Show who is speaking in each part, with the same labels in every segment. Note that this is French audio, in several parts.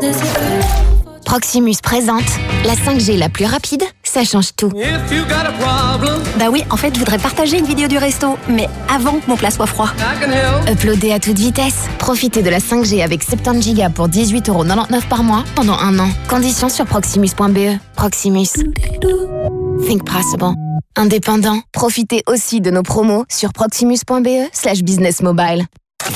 Speaker 1: Proximus présente la 5G la plus rapide, ça change tout.
Speaker 2: Bah oui, en fait, je voudrais partager une vidéo du resto, mais avant que mon plat soit froid.
Speaker 1: Uploader à toute vitesse. Profitez de la 5G avec 70 Go pour 18,99€ par mois pendant 1 an. Conditions sur proximus.be. Proximus. Think possible. Indépendant. Profitez aussi de nos promos sur proximus.be/businessmobile.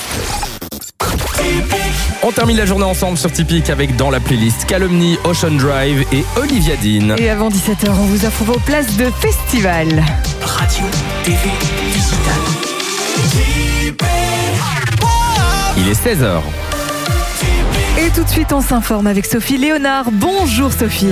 Speaker 3: On termine la journée ensemble sur Typique avec dans la playlist Calomnie, Ocean Drive et Olivia Dean.
Speaker 4: Et avant 17h, on vous offre vos places de festival.
Speaker 5: Radio, TV, digital.
Speaker 3: Il est 16h.
Speaker 4: Et tout de suite, on s'informe avec Sophie Léonard. Bonjour Sophie.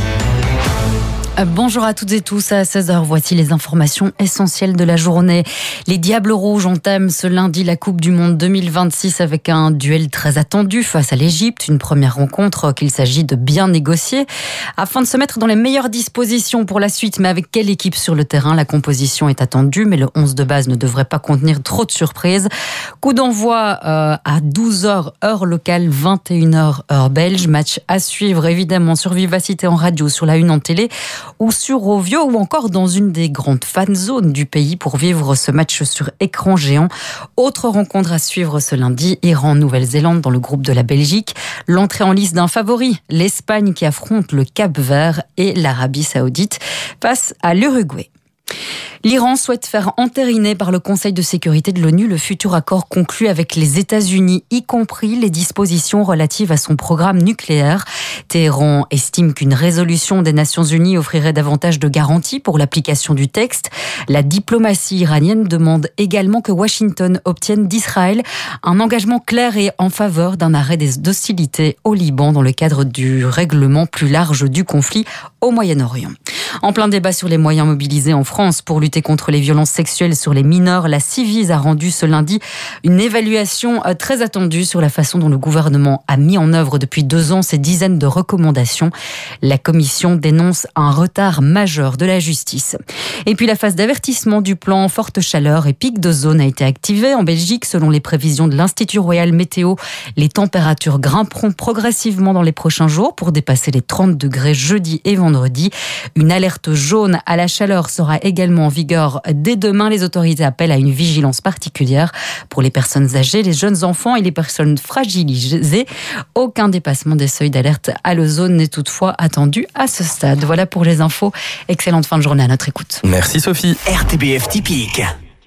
Speaker 6: Bonjour à toutes et tous, à 16h, voici les informations essentielles de la journée. Les Diables Rouges entament ce lundi la Coupe du Monde 2026 avec un duel très attendu face à l'Égypte. Une première rencontre qu'il s'agit de bien négocier afin de se mettre dans les meilleures dispositions pour la suite. Mais avec quelle équipe sur le terrain? La composition est attendue, mais le 11 de base ne devrait pas contenir trop de surprises. Coup d'envoi à 12h, heure locale, 21h, heure belge. Match à suivre évidemment sur Vivacité en radio, sur la Une en télé, ou sur Rovio, ou encore dans une des grandes fan zones du pays pour vivre ce match sur écran géant. Autre rencontre à suivre ce lundi, Iran-Nouvelle-Zélande dans le groupe de la Belgique. L'entrée en lice d'un favori, l'Espagne qui affronte le Cap-Vert, et l'Arabie Saoudite face à l'Uruguay. L'Iran souhaite faire entériner par le Conseil de sécurité de l'ONU le futur accord conclu avec les États-Unis, y compris les dispositions relatives à son programme nucléaire. Téhéran estime qu'une résolution des Nations Unies offrirait davantage de garanties pour l'application du texte. La diplomatie iranienne demande également que Washington obtienne d'Israël un engagement clair et en faveur d'un arrêt des hostilités au Liban dans le cadre du règlement plus large du conflit au Moyen-Orient. En plein débat sur les moyens mobilisés en France pour lutter contre les violences sexuelles sur les mineurs, la Ciivise a rendu ce lundi une évaluation très attendue sur la façon dont le gouvernement a mis en œuvre depuis 2 ans ces dizaines de recommandations. La commission dénonce un retard majeur de la justice. Et puis la phase d'avertissement du plan forte chaleur et pic de zone a été activée en Belgique. Selon les prévisions de l'Institut Royal Météo, les températures grimperont progressivement dans les prochains jours pour dépasser les 30 degrés jeudi et vendredi. Une alerte jaune à la chaleur sera également en vigueur dès demain. Les autorités appellent à une vigilance particulière pour les personnes âgées, les jeunes enfants et les personnes fragilisées. Aucun dépassement des seuils d'alerte à l'ozone n'est toutefois attendu à ce stade. Voilà pour les infos. Excellente fin de journée à notre écoute.
Speaker 3: Merci Sophie.
Speaker 5: RTBF Typique.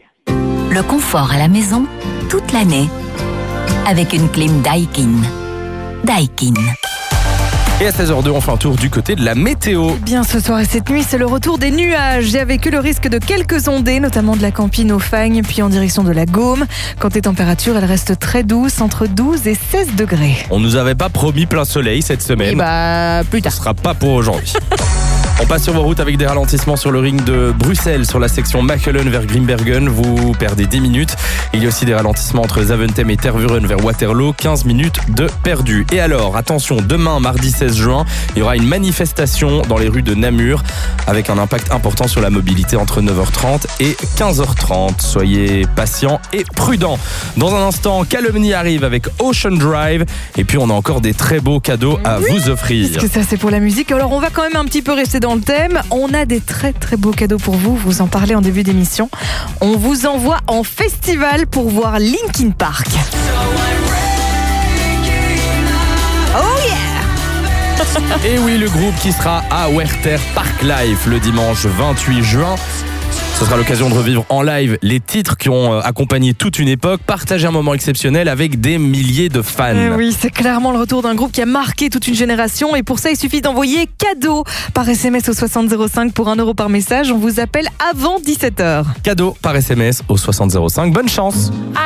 Speaker 2: Le confort à la maison, toute l'année, avec une clim Daikin. Daikin.
Speaker 3: Et à 16h02, on fait un tour du côté de la météo.
Speaker 4: Bien, ce soir et cette nuit, c'est le retour des nuages et avec eux le risque de quelques ondées, notamment de la Campine au Fagnes, puis en direction de la Gaume. Quant aux températures, elles restent très douces, entre 12 et 16 degrés.
Speaker 3: On nous avait pas promis plein soleil cette semaine.
Speaker 4: Et bah, plus tard.
Speaker 3: Ce sera pas pour aujourd'hui. On passe sur vos routes avec des ralentissements sur le ring de Bruxelles, sur la section Machelen vers Grimbergen. Vous perdez 10 minutes. Il y a aussi des ralentissements entre Zaventem et Tervuren vers Waterloo. 15 minutes de perdu. Et alors, attention, demain, mardi 16 juin, il y aura une manifestation dans les rues de Namur avec un impact important sur la mobilité entre 9h30 et 15h30. Soyez patients et prudents. Dans un instant, Calomnie arrive avec Ocean Drive. Et puis, on a encore des très beaux cadeaux à vous offrir.
Speaker 4: Parce que ça, c'est pour la musique. Alors, on va quand même un petit peu rester dans le thème. On a des très très beaux cadeaux pour vous. Vous en parlez en début d'émission. On vous envoie en festival pour voir Linkin Park. Oh yeah!
Speaker 3: Et oui, le groupe qui sera à Werther Park Life le dimanche 28 juin. Ce sera l'occasion de revivre en live les titres qui ont accompagné toute une époque, partager un moment exceptionnel avec des milliers de fans.
Speaker 4: Oui, c'est clairement le retour d'un groupe qui a marqué toute une génération et pour ça, il suffit d'envoyer cadeau par SMS au 6005 pour 1€ par message. On vous appelle avant 17h.
Speaker 3: Cadeau par SMS au 6005. Bonne chance!